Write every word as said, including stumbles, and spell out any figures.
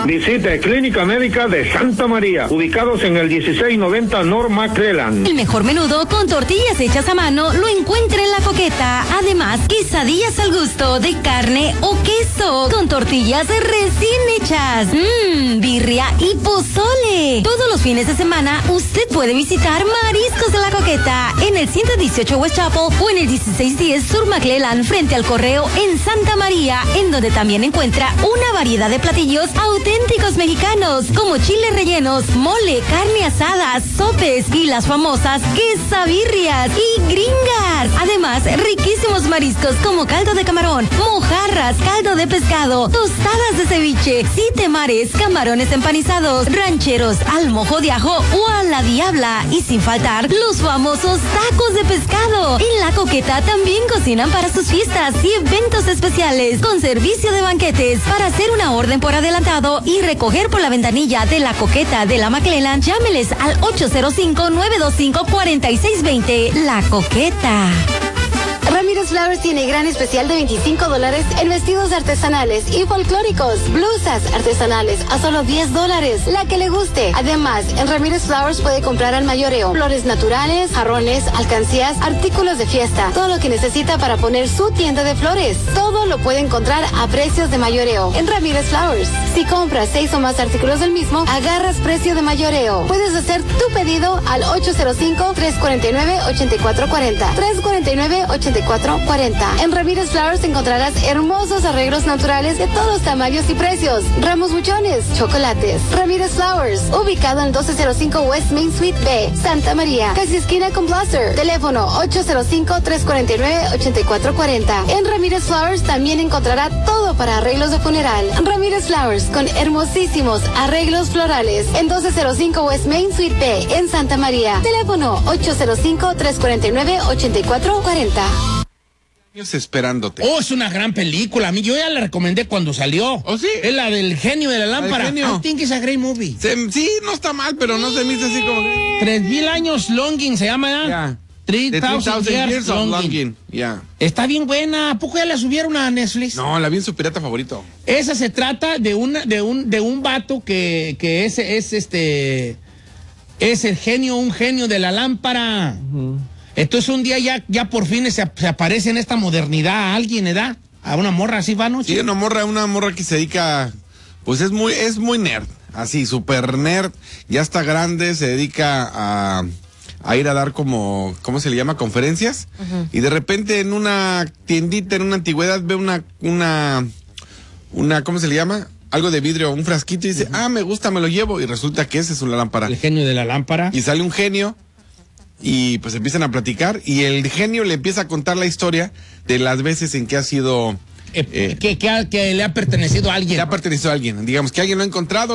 Visite Clínica Médica de Santa María, ubicados en el dieciséis noventa North McClellan. El mejor menudo con tortillas hechas a mano lo encuentra en La Coqueta. Además, quesadillas al gusto de carne o queso con tortillas recién hechas. Mmm, birria y pozole. Todos los fines de semana usted puede visitar Mariscos de La Coqueta en el ciento dieciocho West Chapel o en el dieciséis diez Sur McClellan frente al Correo en Santa María, en donde también encuentra una variedad de platillos auténticos mexicanos como chiles rellenos, mole, carne asada, sopes y las famosas quesabirrias y gringas. Además, riquísimos mariscos como caldo de camarón, mojarras, caldo de pescado, tostadas de ceviche, siete mares, camarones empanizados, rancheros al mojo de ajo o a la diabla, y sin faltar los famosos tacos de pescado. En La Coqueta también cocinan para sus fiestas y eventos especiales con servicio de banquetes. Para hacer una orden por adelantado y recoger por la ventanilla de La Coqueta de la McClellan, llámeles al ocho cero cinco, nueve dos cinco, cuatro seis dos cero. La Coqueta. Ramírez Flowers tiene gran especial de veinticinco dólares en vestidos artesanales y folclóricos, blusas artesanales a solo diez dólares, la que le guste. Además, en Ramírez Flowers puede comprar al mayoreo, flores naturales, jarrones, alcancías, artículos de fiesta, todo lo que necesita para poner su tienda de flores. Todo lo puede encontrar a precios de mayoreo en Ramírez Flowers. Si compras seis o más artículos del mismo, agarras precio de mayoreo. Puedes hacer tu pedido al ocho cero cinco, tres cuatro nueve, ocho cuatro cuatro cero, tres cuatro nueve, ocho cuatro cuatro cero. En Ramírez Flowers encontrarás hermosos arreglos naturales de todos tamaños y precios, ramos buchones, chocolates. Ramírez Flowers, ubicado en el doce cero cinco West Main Suite B, Santa María, casi esquina con Blaster. Teléfono ocho cero cinco, tres cuatro nueve, ocho cuatro cuatro cero. En Ramírez Flowers también encontrará todo para arreglos de funeral. Ramírez Flowers, con hermosísimos arreglos florales en doce cero cinco West Main Suite B, en Santa María. Teléfono ocho cero cinco, tres cuatro nueve, ocho cuatro cuatro cero. Esperándote. Oh, es una gran película. A mí yo ya la recomendé cuando salió. ¿Oh, sí? Es la del genio de la lámpara. genio. I think it's a great movie. Se, sí, no está mal, pero no se me hizo así como que... Tres mil años longing se llama, ¿ya? Yeah. Three The thousand years, years of longing. longing. Yeah. Está bien buena. ¿A poco ya la subieron a Netflix? No, la vi en su pirata favorito. Esa se trata de una, de un, de un vato que, que es, es este, es el genio, un genio de la lámpara. Uh-huh. Entonces un día ya, ya por fin se, se aparece en esta modernidad a alguien, ¿verdad? A una morra así, va, ¿no? Sí, una morra, una morra que se dedica, pues es muy, es muy nerd, así, súper nerd, ya está grande, se dedica a, a ir a dar como, ¿cómo se le llama? Conferencias. Uh-huh. Y de repente en una tiendita, en una antigüedad, ve una, una, una, ¿cómo se le llama? Algo de vidrio, un frasquito, y dice, uh-huh. ah, me gusta, me lo llevo, y resulta que ese es una lámpara. El genio de la lámpara. Y sale un genio, y pues empiezan a platicar, y el genio le empieza a contar la historia de las veces en que ha sido... Eh, eh, que, que, que le ha pertenecido a alguien. Le ha pertenecido a alguien, digamos que alguien lo ha encontrado.